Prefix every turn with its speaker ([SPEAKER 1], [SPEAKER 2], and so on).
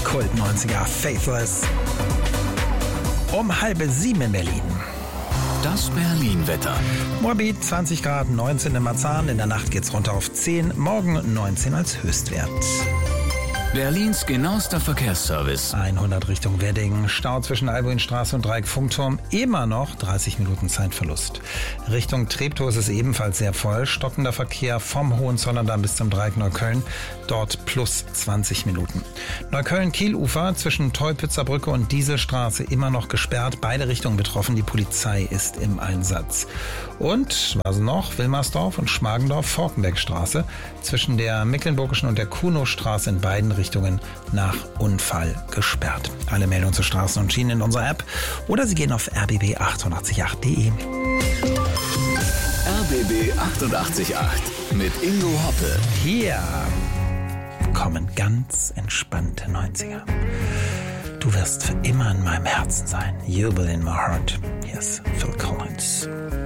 [SPEAKER 1] Kult 90er, Faithless. Um 6:30 in Berlin.
[SPEAKER 2] Das Berlin-Wetter.
[SPEAKER 1] Moabit 20 Grad, 19 in Marzahn. In der Nacht geht's runter auf 10. Morgen 19 als Höchstwert.
[SPEAKER 2] Berlins genauester Verkehrsservice.
[SPEAKER 1] 100 Richtung Wedding. Stau zwischen Albuinstraße und Dreieck Funkturm. Immer noch 30 Minuten Zeitverlust. Richtung Treptow ist es ebenfalls sehr voll. Stockender Verkehr vom Hohenzollern bis zum Dreieck Neukölln. Dort plus 20 Minuten. Neukölln-Kielufer zwischen Teupitzer Brücke und Dieselstraße immer noch gesperrt. Beide Richtungen betroffen. Die Polizei ist im Einsatz. Und, was noch? Wilmersdorf und Schmargendorf-Forkenbeckstraße zwischen der Mecklenburgischen und der Kunow-Straße in beiden Richtungen nach Unfall gesperrt. Alle Meldungen zu Straßen und Schienen in unserer App oder Sie gehen auf rbb888.de.
[SPEAKER 2] RBB 888 mit Ingo Hoppe.
[SPEAKER 1] Hier kommen ganz entspannte 90er. Du wirst für immer in meinem Herzen sein. You will in my heart. Yes, Phil Collins.